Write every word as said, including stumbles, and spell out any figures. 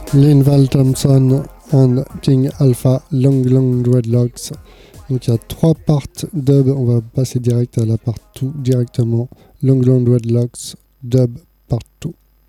Linval Thompson and King Alpha Long Long Dreadlocks. Donc il y a trois parts dub, on va passer direct à la part deux directement. Long Long Dreadlocks, dub part deux.